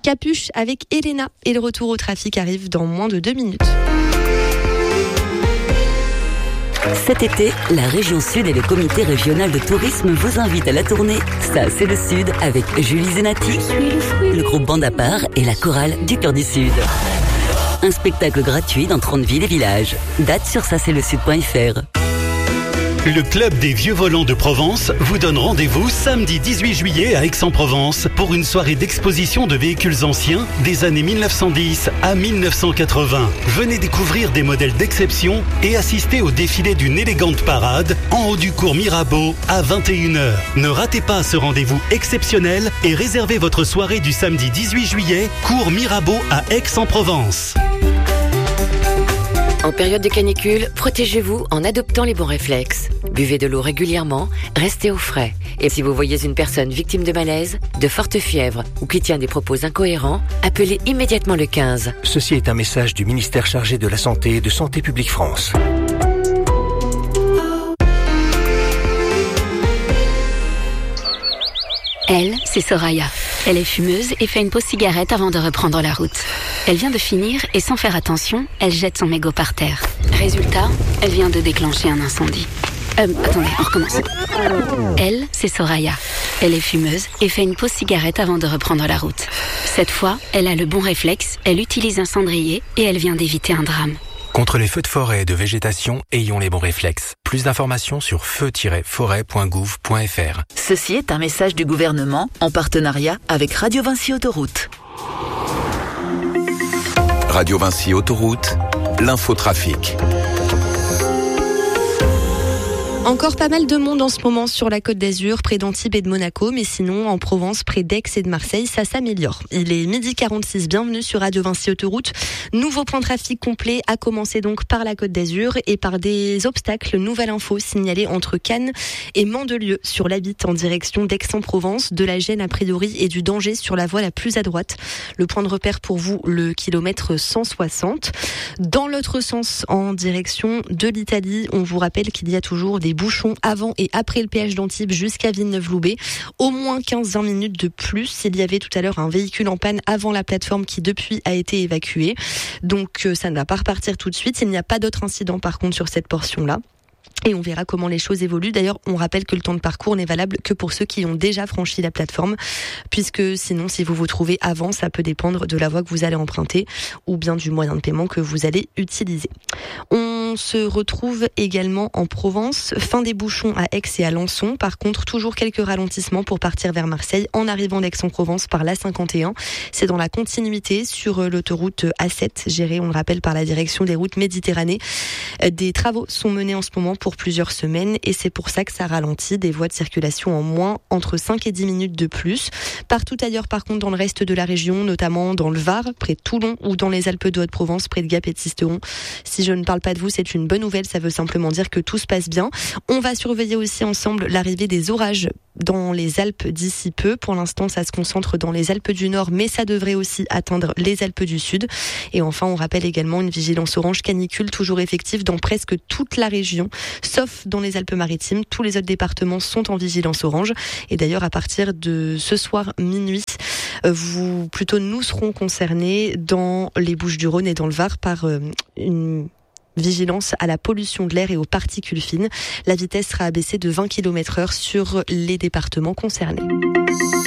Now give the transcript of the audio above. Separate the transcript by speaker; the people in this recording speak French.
Speaker 1: Capuche avec Elena et le retour au trafic arrive dans moins de 2 minutes.
Speaker 2: Cet été, la région Sud et le comité régional de tourisme vous invitent à la tournée Ça c'est le Sud avec Julie Zenati, le groupe Bande à part et la chorale du Cœur du Sud. Un spectacle gratuit dans 30 villes et villages. Date sur ça-c'est-le-sud.fr.
Speaker 3: Le Club des Vieux Volants de Provence vous donne rendez-vous samedi 18 juillet à Aix-en-Provence pour une soirée d'exposition de véhicules anciens des années 1910 à 1980. Venez découvrir des modèles d'exception et assister au défilé d'une élégante parade en haut du cours Mirabeau à 21h. Ne ratez pas ce rendez-vous exceptionnel et réservez votre soirée du samedi 18 juillet, cours Mirabeau à Aix-en-Provence.
Speaker 4: En période de canicule, protégez-vous en adoptant les bons réflexes. Buvez de l'eau régulièrement, restez au frais. Et si vous voyez une personne victime de malaise, de forte fièvre ou qui tient des propos incohérents, appelez immédiatement le 15.
Speaker 5: Ceci est un message du ministère chargé de la Santé et de Santé publique France.
Speaker 6: Elle, c'est Soraya. Elle est fumeuse et fait une pause cigarette avant de reprendre la route. Elle vient de finir et sans faire attention, elle jette son mégot par terre. Résultat, elle vient de déclencher un incendie. Attendez, on recommence. Elle, c'est Soraya. Elle est fumeuse et fait une pause cigarette avant de reprendre la route. Cette fois, elle a le bon réflexe, elle utilise un cendrier et elle vient d'éviter un drame.
Speaker 5: Contre les feux de forêt et de végétation, ayons les bons réflexes. Plus d'informations sur feu-forêt.gouv.fr.
Speaker 2: Ceci est un message du gouvernement en partenariat avec Radio Vinci Autoroute.
Speaker 7: Radio Vinci Autoroute, l'infotrafic.
Speaker 1: Encore pas mal de monde en ce moment sur la Côte d'Azur, près d'Antibes et de Monaco, mais sinon en Provence, près d'Aix et de Marseille, ça s'améliore. Il est 12h46, bienvenue sur Radio Vinci Autoroute. Nouveau point de trafic complet, à commencer donc par la Côte d'Azur et par des obstacles. Nouvelle info signalée entre Cannes et Mandelieu sur l'A8 en direction d'Aix-en-Provence, de la gêne a priori et du danger sur la voie la plus à droite. Le point de repère pour vous, le kilomètre 160. Dans l'autre sens, en direction de l'Italie, on vous rappelle qu'il y a toujours des bouchons avant et après le péage d'Antibes jusqu'à Villeneuve-Loubet. Au moins 15-20 minutes de plus. Il y avait tout à l'heure un véhicule en panne avant la plateforme qui depuis a été évacué. Donc ça ne va pas repartir tout de suite. Il n'y a pas d'autres incidents par contre sur cette portion-là. Et on verra comment les choses évoluent. D'ailleurs, on rappelle que le temps de parcours n'est valable que pour ceux qui ont déjà franchi la plateforme, puisque sinon, si vous vous trouvez avant, ça peut dépendre de la voie que vous allez emprunter ou bien du moyen de paiement que vous allez utiliser. On se retrouve également en Provence, fin des bouchons à Aix et à Lançon. Par contre, toujours quelques ralentissements pour partir vers Marseille en arrivant d'Aix-en-Provence par l'A51. C'est dans la continuité sur l'autoroute A7, gérée, on le rappelle, par la direction des routes Méditerranée. Des travaux sont menés en ce moment pour plusieurs semaines et c'est pour ça que ça ralentit, des voies de circulation en moins, entre 5 et 10 minutes de plus. Partout ailleurs, par contre, dans le reste de la région, notamment dans le Var, près de Toulon ou dans les Alpes de Haute-Provence, près de Gap et de Sisteron. Si je ne parle pas de vous, c'est une bonne nouvelle, ça veut simplement dire que tout se passe bien. On va surveiller aussi ensemble l'arrivée des orages dans les Alpes d'ici peu. Pour l'instant, ça se concentre dans les Alpes du Nord, mais ça devrait aussi atteindre les Alpes du Sud. Et enfin, on rappelle également une vigilance orange canicule toujours effective dans presque toute la région, sauf dans les Alpes-Maritimes. Tous les autres départements sont en vigilance orange. Et d'ailleurs, à partir de ce soir minuit, nous serons concernés dans les Bouches-du-Rhône et dans le Var par une vigilance à la pollution de l'air et aux particules fines. La vitesse sera abaissée de 20 km/h sur les départements concernés.